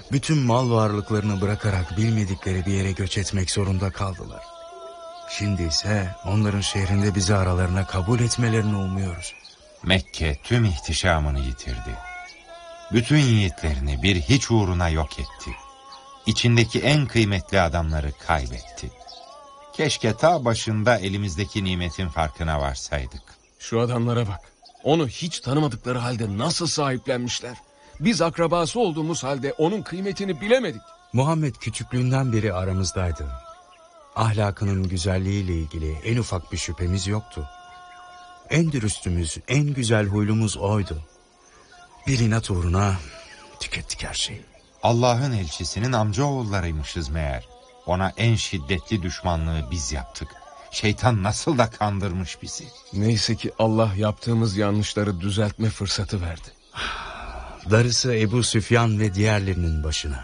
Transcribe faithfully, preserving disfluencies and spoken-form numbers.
Bütün mal varlıklarını bırakarak bilmedikleri bir yere göç etmek zorunda kaldılar. Şimdi ise onların şehrinde bizi aralarına kabul etmelerini umuyoruz. Mekke tüm ihtişamını yitirdi. Bütün yiğitlerini bir hiç uğruna yok etti. İçindeki en kıymetli adamları kaybetti. Keşke ta başında elimizdeki nimetin farkına varsaydık. Şu adamlara bak. Onu hiç tanımadıkları halde nasıl sahiplenmişler. Biz akrabası olduğumuz halde onun kıymetini bilemedik. Muhammed küçüklüğünden beri aramızdaydı. Ahlakının güzelliğiyle ilgili en ufak bir şüphemiz yoktu. En dürüstümüz, en güzel huylumuz oydu. Bir inat uğruna tükettik her şeyi. Allah'ın elçisinin amcaoğullarıymışız meğer. Ona en şiddetli düşmanlığı biz yaptık. Şeytan nasıl da kandırmış bizi. Neyse ki Allah yaptığımız yanlışları düzeltme fırsatı verdi. Darısı Ebu Süfyan ve diğerlerinin başına.